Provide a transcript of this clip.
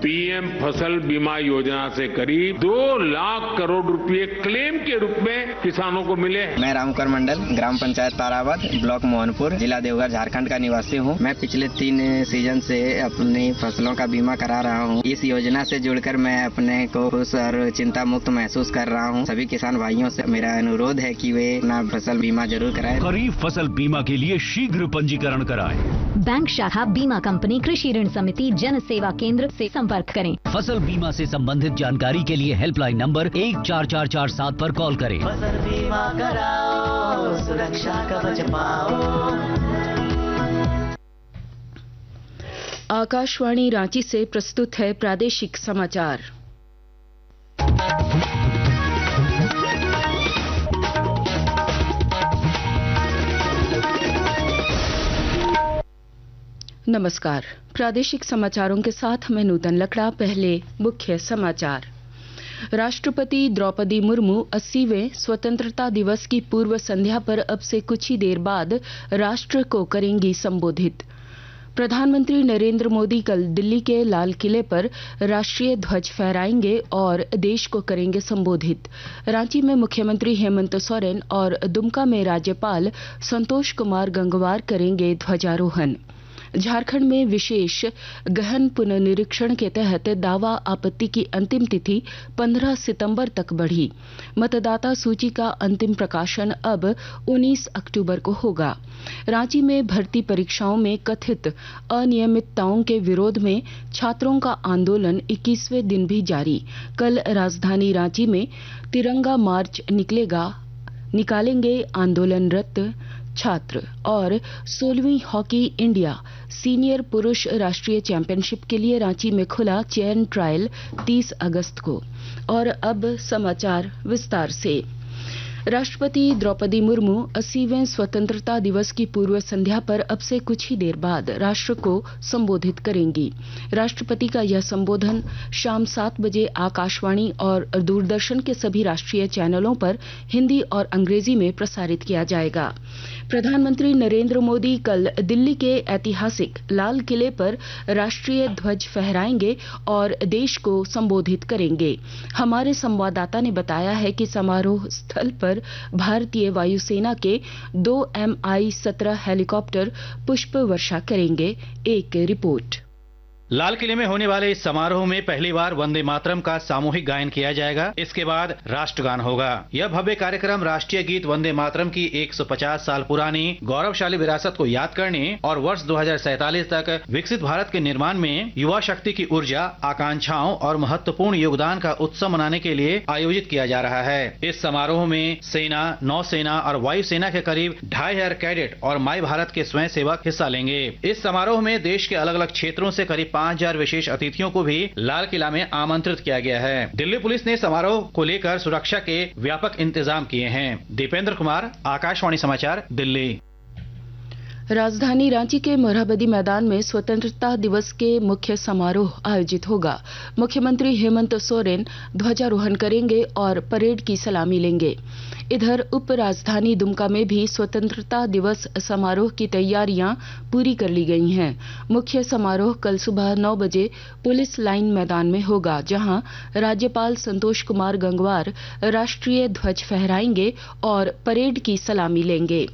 PM फसल बीमा योजना से करीब 2 लाख करोड़ रुपए क्लेम के रूप में किसानों को मिले हैं। मैं रामकर मंडल, ग्राम पंचायत ताराबाद, ब्लॉक मोहनपुर, जिला देवघर, झारखंड का निवासी हूँ। मैं पिछले 3 सीजन से अपनी फसलों का बीमा करा रहा हूँ। इस योजना से जुड़कर मैं अपने को खुश और चिंता मुक्त महसूस कर रहा हूँ। सभी किसान भाइयों से मेरा अनुरोध है कि वे अपना फसल बीमा जरूर कराएं। खरीफ फसल बीमा के लिए शीघ्र पंजीकरण कराएं। बैंक शाखा, बीमा कंपनी, कृषि ऋण समिति, जन सेवा केंद्र से संपर्क करें। फसल बीमा से संबंधित जानकारी के लिए हेल्पलाइन नंबर 14447 पर कॉल करें। फसल बीमा कराओ, सुरक्षा कवच पाओ। आकाशवाणी रांची से प्रस्तुत है प्रादेशिक समाचार। नमस्कार, प्रादेशिक समाचारों के साथ मैं नूतन लकड़ा। पहले मुख्य समाचार। राष्ट्रपति द्रौपदी मुर्मू 80वें स्वतंत्रता दिवस की पूर्व संध्या पर अब से कुछ ही देर बाद राष्ट्र को करेंगी संबोधित। प्रधानमंत्री नरेंद्र मोदी कल दिल्ली के लाल किले पर राष्ट्रीय ध्वज फहराएंगे और देश को करेंगे संबोधित। रांची में मुख्यमंत्री हेमंत सोरेन और दुमका में राज्यपाल संतोष कुमार गंगवार करेंगे ध्वजारोहण। झारखंड में विशेष गहन पुनर्निरीक्षण के तहत दावा आपत्ति की अंतिम तिथि 15 सितंबर तक बढ़ी। मतदाता सूची का अंतिम प्रकाशन अब 19 अक्टूबर को होगा। रांची में भर्ती परीक्षाओं में कथित अनियमितताओं के विरोध में छात्रों का आंदोलन 21वें दिन भी जारी। कल राजधानी रांची में तिरंगा मार्च निकालेंगे आंदोलनरत छात्र। और 16वीं हॉकी इंडिया सीनियर पुरुष राष्ट्रीय चैंपियनशिप के लिए रांची में खुला चयन ट्रायल 30 अगस्त को। और अब समाचार विस्तार से। राष्ट्रपति द्रौपदी मुर्मू 80वें स्वतंत्रता दिवस की पूर्व संध्या पर अब से कुछ ही देर बाद राष्ट्र को संबोधित करेंगी। राष्ट्रपति का यह संबोधन शाम 7 बजे आकाशवाणी और दूरदर्शन के सभी राष्ट्रीय चैनलों पर हिंदी और अंग्रेजी में प्रसारित किया जाएगा। प्रधानमंत्री नरेंद्र मोदी कल दिल्ली के ऐतिहासिक लाल किले पर राष्ट्रीय ध्वज फहराएंगे और देश को संबोधित करेंगे। हमारे संवाददाता ने बताया है कि समारोह स्थल पर भारतीय वायुसेना के 2 Mi-17 हेलीकॉप्टर पुष्प वर्षा करेंगे। एक रिपोर्ट। लाल किले में होने वाले इस समारोह में पहली बार वंदे मातरम का सामूहिक गायन किया जाएगा। इसके बाद राष्ट्रगान होगा। यह भव्य कार्यक्रम राष्ट्रीय गीत वंदे मातरम की 150 साल पुरानी गौरवशाली विरासत को याद करने और वर्ष 2047 तक विकसित भारत के निर्माण में युवा शक्ति की ऊर्जा, आकांक्षाओं और महत्वपूर्ण योगदान का उत्सव मनाने के लिए आयोजित किया जा रहा है। इस समारोह में सेना, नौसेना और वायुसेना के करीब 2500 कैडेट और माई भारत के स्वयं सेवक हिस्सा लेंगे। इस समारोह में देश के अलग अलग क्षेत्रों से करीब 5000 विशेष अतिथियों को भी लाल किला में आमंत्रित किया गया है। दिल्ली पुलिस ने समारोह को लेकर सुरक्षा के व्यापक इंतजाम किए हैं। दीपेंद्र कुमार, आकाशवाणी समाचार, दिल्ली। राजधानी रांची के मोरहाबादी मैदान में स्वतंत्रता दिवस के मुख्य समारोह आयोजित होगा। मुख्यमंत्री हेमंत सोरेन ध्वजारोहण करेंगे और परेड की सलामी लेंगे। इधर उप राजधानी दुमका में भी स्वतंत्रता दिवस समारोह की तैयारियां पूरी कर ली गई हैं। मुख्य समारोह कल सुबह 9 बजे पुलिस लाइन मैदान में होगा, जहां राज्यपाल संतोष कुमार गंगवार राष्ट्रीय ध्वज फहराएंगे और परेड की सलामी लेंगे।